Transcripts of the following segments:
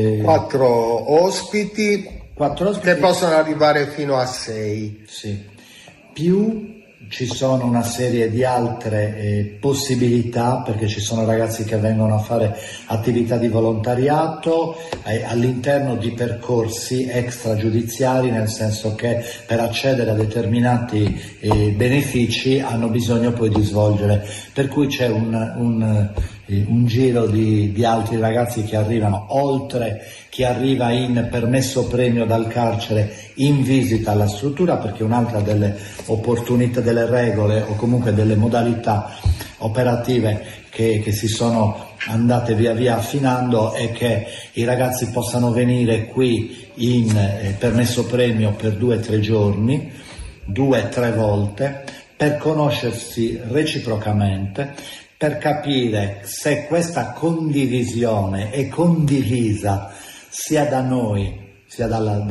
4 ospiti che possono arrivare fino a 6. Sì. Più ci sono una serie di altre possibilità, perché ci sono ragazzi che vengono a fare attività di volontariato all'interno di percorsi extragiudiziari, nel senso che per accedere a determinati benefici hanno bisogno poi di svolgere, per cui c'è un giro di altri ragazzi che arrivano, oltre chi arriva in permesso premio dal carcere in visita alla struttura, perché un'altra delle opportunità, delle regole o comunque delle modalità operative che si sono andate via via affinando è che i ragazzi possano venire qui in permesso premio per 2 o 3 giorni, 2 o 3 volte, per conoscersi reciprocamente, per capire se questa condivisione è condivisa sia da noi, sia dal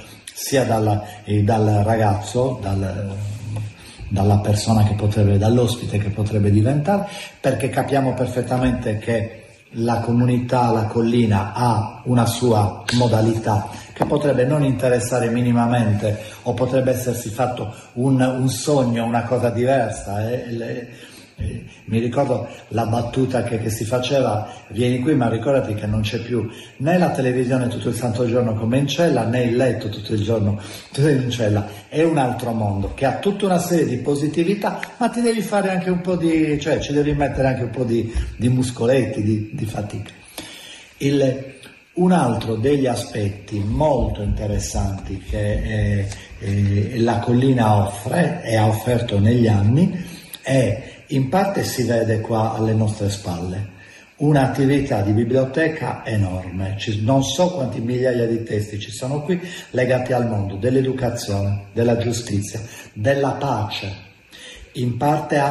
ragazzo, dalla persona che potrebbe, dall'ospite che potrebbe diventare, perché capiamo perfettamente che la comunità, la collina ha una sua modalità che potrebbe non interessare minimamente, o potrebbe essersi fatto un sogno, una cosa diversa. Mi ricordo la battuta che si faceva: vieni qui ma ricordati che non c'è più né la televisione tutto il santo giorno come in cella, né il letto tutto il giorno in cella. È un altro mondo che ha tutta una serie di positività, ma ti devi fare anche un po' ci devi mettere anche un po' di muscoletti, di fatica. Un altro degli aspetti molto interessanti che la collina offre e ha offerto negli anni è, in parte si vede qua alle nostre spalle, un'attività di biblioteca enorme. Non so quanti migliaia di testi ci sono qui legati al mondo dell'educazione, della giustizia, della pace, in parte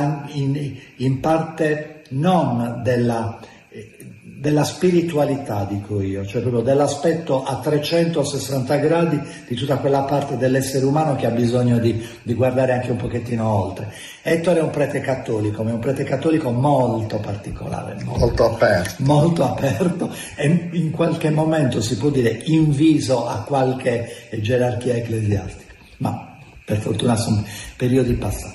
non della spiritualità, dico io, cioè proprio dell'aspetto a 360 gradi di tutta quella parte dell'essere umano che ha bisogno di guardare anche un pochettino oltre. Ettore è un prete cattolico, ma è un prete cattolico molto particolare, molto aperto, e in qualche momento si può dire inviso a qualche gerarchia ecclesiastica, ma per fortuna sono periodi passati.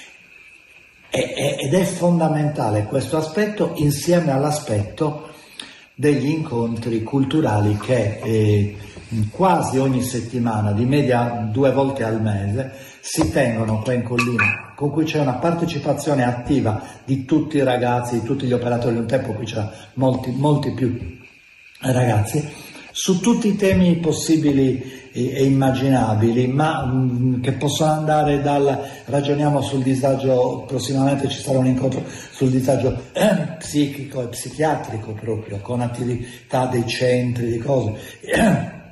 Ed è fondamentale questo aspetto, insieme all'aspetto degli incontri culturali che quasi ogni settimana, di media 2 volte al mese, si tengono qua in collina, con cui c'è una partecipazione attiva di tutti i ragazzi, di tutti gli operatori. Un tempo qui c'era molti più ragazzi, su tutti i temi possibili e immaginabili, ma che possono andare ragioniamo sul disagio, prossimamente ci sarà un incontro sul disagio psichico e psichiatrico, proprio con attività dei centri, di cose,